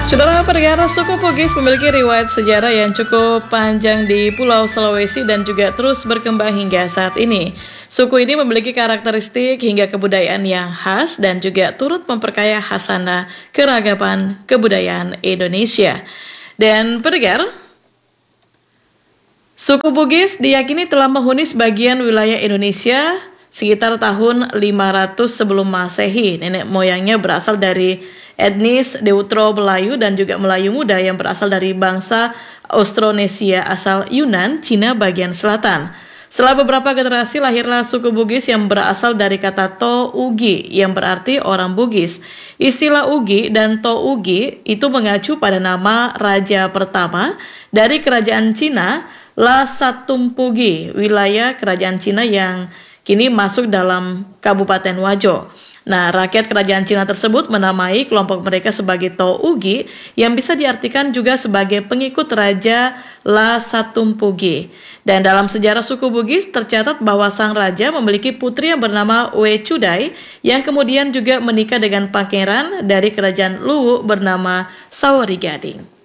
Saudara pendengar, suku Bugis memiliki riwayat sejarah yang cukup panjang di Pulau Sulawesi dan juga terus berkembang hingga saat ini. Suku ini memiliki karakteristik hingga kebudayaan yang khas dan juga turut memperkaya khasanah keragaman kebudayaan Indonesia. Dan pendengar, suku Bugis diyakini telah menghuni sebagian wilayah Indonesia sekitar tahun 500 sebelum Masehi. Nenek moyangnya berasal dari etnis Deutero Melayu dan juga Melayu Muda yang berasal dari bangsa Austronesia asal Yunan, Cina bagian selatan. Setelah beberapa generasi lahirlah suku Bugis yang berasal dari kata To Ugi yang berarti orang Bugis. Istilah Ugi dan To Ugi itu mengacu pada nama raja pertama dari kerajaan Cina, La Satumpugi, wilayah kerajaan Cina yang kini masuk dalam Kabupaten Wajo. Nah, rakyat kerajaan Cina tersebut menamai kelompok mereka sebagai To Ugi yang bisa diartikan juga sebagai pengikut Raja La Satumpugi. Dan dalam sejarah suku Bugis tercatat bahwa sang raja memiliki putri yang bernama We Cudai yang kemudian juga menikah dengan pangeran dari kerajaan Luwu bernama Sawari Gading.